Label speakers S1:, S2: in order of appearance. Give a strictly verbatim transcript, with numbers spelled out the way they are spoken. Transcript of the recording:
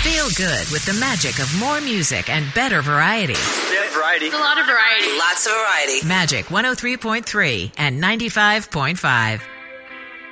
S1: Feel good with the magic of more music and better variety.
S2: We have variety.
S3: A lot of variety.
S4: Lots of variety.
S1: Magic one oh three point three and ninety-five point five.